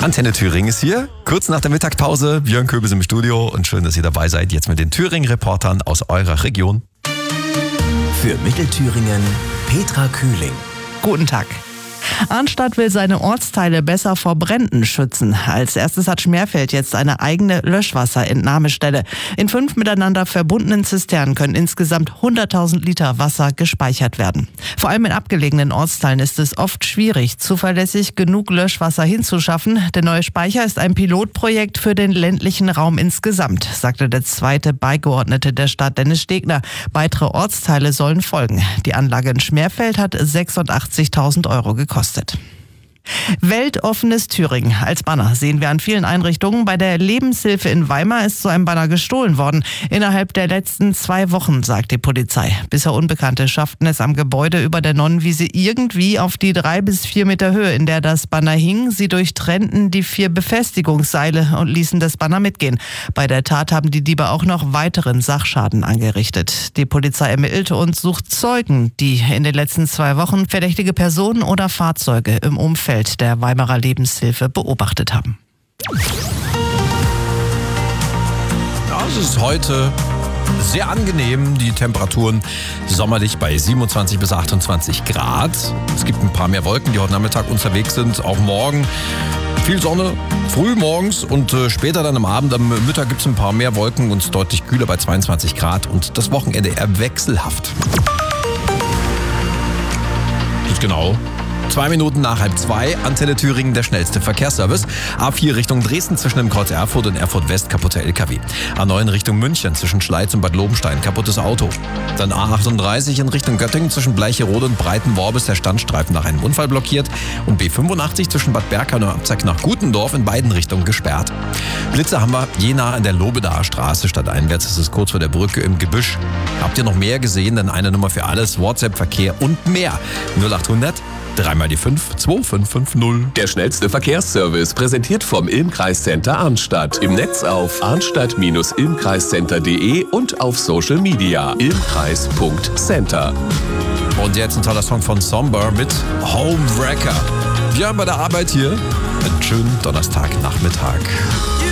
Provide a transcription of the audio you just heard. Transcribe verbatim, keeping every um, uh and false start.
Antenne Thüringen ist hier, kurz nach der Mittagspause. Björn Köbel ist im Studio und schön, dass ihr dabei seid. Jetzt mit den Thüringen-Reportern aus eurer Region. Für Mittelthüringen Petra Kühling. Guten Tag. Arnstadt will seine Ortsteile besser vor Bränden schützen. Als erstes hat Schmerfeld jetzt eine eigene Löschwasserentnahmestelle. In fünf miteinander verbundenen Zisternen können insgesamt hunderttausend Liter Wasser gespeichert werden. Vor allem in abgelegenen Ortsteilen ist es oft schwierig, zuverlässig genug Löschwasser hinzuschaffen. Der neue Speicher ist ein Pilotprojekt für den ländlichen Raum insgesamt, sagte der zweite Beigeordnete der Stadt, Dennis Stegner. Weitere Ortsteile sollen folgen. Die Anlage in Schmerfeld hat sechsundachtzigtausend Euro gekostet. Kostet. Weltoffenes Thüringen. Als Banner sehen wir an vielen Einrichtungen. Bei der Lebenshilfe in Weimar ist so ein Banner gestohlen worden. Innerhalb der letzten zwei Wochen, sagt die Polizei. Bisher Unbekannte schafften es am Gebäude über der Nonnenwiese irgendwie auf die drei bis vier Meter Höhe, in der das Banner hing. Sie durchtrennten die vier Befestigungsseile und ließen das Banner mitgehen. Bei der Tat haben die Diebe auch noch weiteren Sachschaden angerichtet. Die Polizei ermittelt und sucht Zeugen, die in den letzten zwei Wochen verdächtige Personen oder Fahrzeuge im Umfeld der Weimarer Lebenshilfe beobachtet haben. Ja, es ist heute sehr angenehm. Die Temperaturen sommerlich bei siebenundzwanzig bis achtundzwanzig Grad. Es gibt ein paar mehr Wolken, die heute Nachmittag unterwegs sind. Auch morgen viel Sonne, früh morgens und äh, später dann am Abend, am Mittag gibt es ein paar mehr Wolken und deutlich kühler bei zweiundzwanzig Grad. Und das Wochenende eher wechselhaft. Das ist genau Zwei Minuten nach halb zwei, Antenne Thüringen, der schnellste Verkehrsservice. A vier Richtung Dresden zwischen dem Kreuz Erfurt und Erfurt West, kaputter L K W. A neun Richtung München zwischen Schleiz und Bad Lobenstein, kaputtes Auto. Dann A achtunddreißig in Richtung Göttingen zwischen Bleicherode und Breitenworbis, der Standstreifen nach einem Unfall blockiert. Und B fünfundachtzig zwischen Bad Berka und Abzack nach Gutendorf in beiden Richtungen gesperrt. Blitze haben wir je nah an der Lobedaer Straße stadteinwärts. Das ist kurz vor der Brücke im Gebüsch. Habt ihr noch mehr gesehen? Dann eine Nummer für alles, WhatsApp, Verkehr und mehr. null achthundert dreimal die fünf, zwei fünf fünf null. Der schnellste Verkehrsservice, präsentiert vom Ilmkreiscenter Arnstadt. Im Netz auf arnstadt Bindestrich ilmkreiscenter punkt de und auf Social Media ilmkreis Punkt center. Und jetzt ein toller Song von Somber mit Homewrecker. Wir haben bei der Arbeit hier einen schönen Donnerstagnachmittag.